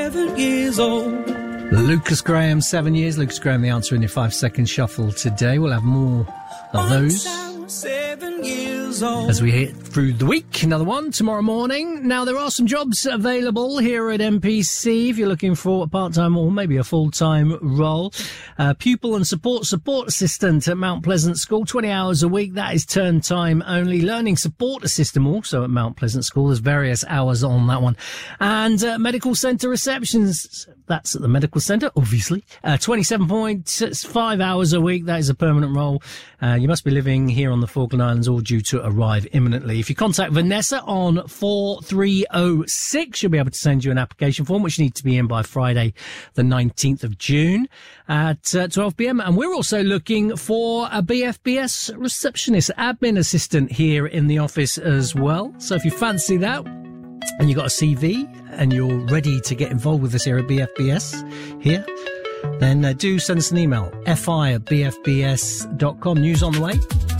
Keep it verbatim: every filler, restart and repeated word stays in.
Seven years old. Lucas Graham, seven years. Lucas Graham, the answer in your five-second shuffle today. We'll have more of those Seven years old. as we hit through the week. Another one tomorrow morning. Now, there are some jobs available here at M P C if you're looking for a part-time or maybe a full-time role. Uh, pupil and support support assistant at Mount Pleasant School, twenty hours a week. That is term time only. Learning support assistant also at Mount Pleasant School. There's various hours on that one. And uh, medical centre receptions. That's at the medical centre, obviously. Uh, twenty-seven point five hours a week. That is a permanent role. Uh, you must be living here on the Falkland Islands or due to arrive imminently. If you contact Vanessa on four three oh six, she'll be able to send you an application form, which needs to be in by Friday, the nineteenth of June at uh, twelve p.m. And we're also looking for a B F B S receptionist, admin assistant here in the office as well. So if you fancy that, and you've got a C V and you're ready to get involved with us here at B F B S here, then uh, do send us an email, fi at b f b s dot com. News on the way.